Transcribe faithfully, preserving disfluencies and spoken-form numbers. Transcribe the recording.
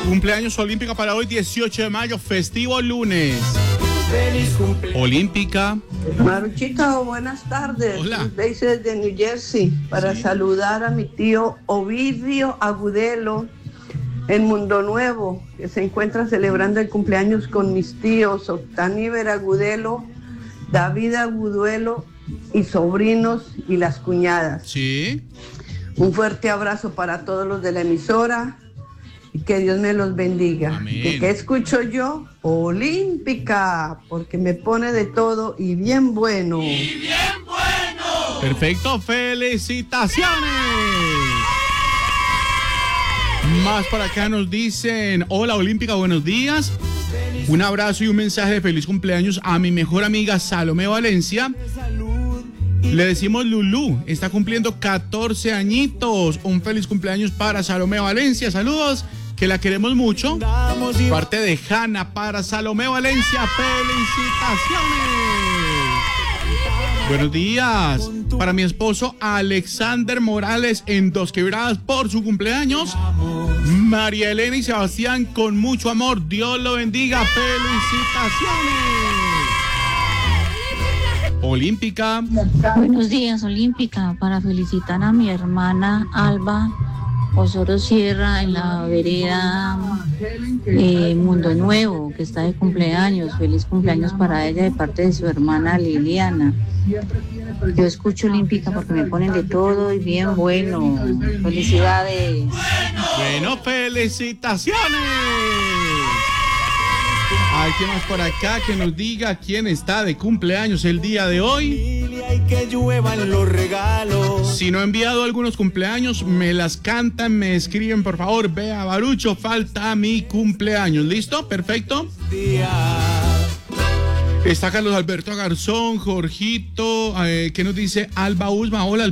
Cumpleaños olímpica para hoy, dieciocho de mayo, festivo lunes. Olímpica. Maruchito, buenas tardes. Hola. Daisy desde New Jersey para Sí. saludar a mi tío Ovidio Agudelo en Mundo Nuevo, que se encuentra celebrando el cumpleaños con mis tíos Octaníver Agudelo, David Agudelo y sobrinos y las cuñadas. Sí. Un fuerte abrazo para todos los de la emisora y que Dios me los bendiga. Amén. ¿Y qué escucho yo? Olímpica, porque me pone de todo y bien bueno. Perfecto, felicitaciones. Más por acá nos dicen, hola Olímpica, buenos días. Un abrazo y un mensaje de feliz cumpleaños a mi mejor amiga Salomé Valencia. Le decimos Lulú, está cumpliendo catorce añitos. Un feliz cumpleaños para Salomé Valencia. Saludos, que la queremos mucho. Parte de Hanna para Salomé Valencia. Felicitaciones. Buenos días. Para mi esposo Alexander Morales en Dos Quebradas por su cumpleaños. María Elena y Sebastián con mucho amor. Dios lo bendiga. Felicitaciones. Olímpica. Buenos días, Olímpica, para felicitar a mi hermana Alba Osoro Sierra en la vereda eh, Mundo Nuevo, que está de cumpleaños. Feliz cumpleaños para ella de parte de su hermana Liliana. Yo escucho Olímpica porque me ponen de todo y bien bueno. Felicidades. Bueno, felicitaciones. Hay que más por acá que nos diga quién está de cumpleaños el día de hoy. Que lluevan los regalos. Si no he enviado algunos cumpleaños, me las cantan, me escriben, por favor. Vea, Barucho, falta mi cumpleaños. ¿Listo? Perfecto. Está Carlos Alberto Garzón, Jorgito, eh, ¿qué nos dice Alba Usma? Hola,